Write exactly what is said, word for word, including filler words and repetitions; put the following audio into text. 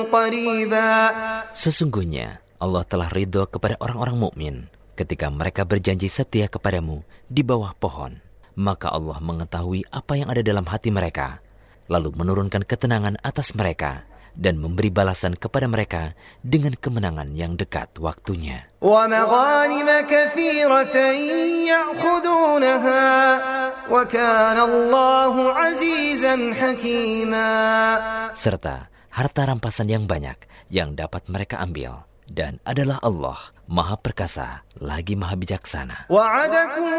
Sesungguhnya Allah telah ridho kepada orang-orang mukmin ketika mereka berjanji setia kepadamu di bawah pohon. Maka Allah mengetahui apa yang ada dalam hati mereka, lalu menurunkan ketenangan atas mereka dan memberi balasan kepada mereka dengan kemenangan yang dekat waktunya. Serta harta rampasan yang banyak yang dapat mereka ambil, dan adalah Allah Maha Perkasa lagi Maha Bijaksana.